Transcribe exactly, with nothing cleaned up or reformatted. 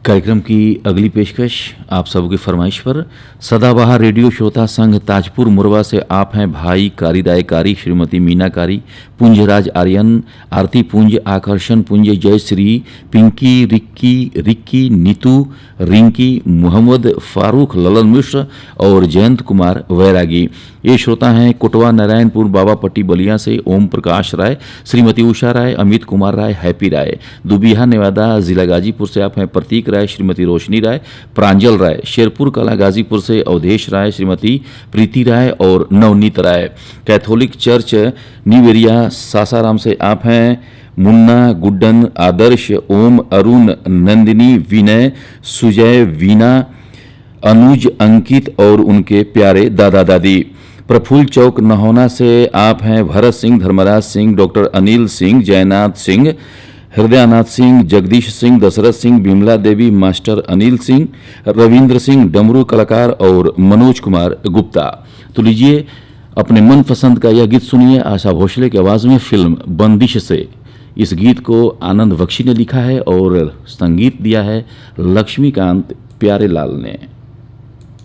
कार्यक्रम की अगली पेशकश आप सबकी फरमाइश पर सदाबहार रेडियो श्रोता संघ ताजपुर मुरवा से आप हैं भाई कारी दायकारी श्रीमती मीना कारी, पुंजराज आर्यन, आरती पुंज, आकर्षण पुंज, जयश्री, पिंकी, रिक्की रिक्की नीतू, रिंकी, मोहम्मद फारूक, ललन मिश्र और जयंत कुमार वैरागी। ये श्रोता हैं कोटवा नारायणपुर बाबापट्टी बलिया से ओम प्रकाश राय, श्रीमती उषा राय, अमित कुमार राय, हैप्पी राय। दुबिहा नेवादा जिला गाजीपुर से आप हैं प्रतीक राय, श्रीमती रोशनी राय, प्रांजल राय। शेरपुर कला गाजीपुर से अवधेश राय, श्रीमती प्रीति राय और नवनीत राय। Catholic church new area Sasaram से आप हैं मुन्ना, गुड्डन, आदर्श, ओम, अरुण, नंदिनी, विनय, सुजय, वीना, अनुज, अंकित और उनके प्यारे दादा दादी। प्रफुल्ल चौक नहोना से आप हैं भरत सिंह, धर्मराज सिंह, डॉक्टर अनिल सिंह, जयनाथ सिंह, हृदयानाथ सिंह, जगदीश सिंह, दशरथ सिंह, बिमला देवी, मास्टर अनिल सिंह, रविंद्र सिंह, डमरू कलाकार और मनोज कुमार गुप्ता। तो लीजिए अपने मनपसंद का यह गीत सुनिए आशा भोसले की आवाज में, फिल्म बंदिश से। इस गीत को आनंद बख्शी ने लिखा है और संगीत दिया है लक्ष्मीकांत प्यारेलाल ने।